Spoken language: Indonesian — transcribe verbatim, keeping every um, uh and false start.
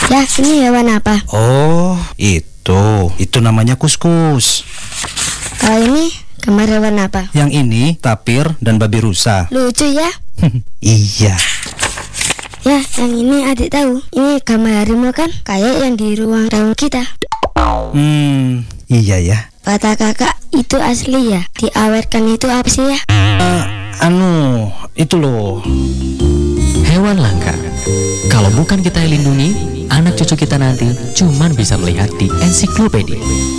Ya, ini hewan apa? Oh, itu. Itu namanya kuskus. Kalau ini gambar hewan apa? Yang ini tapir dan babi rusa. Lucu ya? Iya. Ya, yang ini adik tahu. Ini gambar harimau kan? Kayak yang di ruang tamu kita. Hmm, iya ya. Kata kakak, itu asli ya? Diawetkan itu apa sih ya? Uh, anu, itu loh. Hewan langka. Kalau bukan kita yang lindungi, anak cucu kita nanti cuman bisa melihat di ensiklopedia.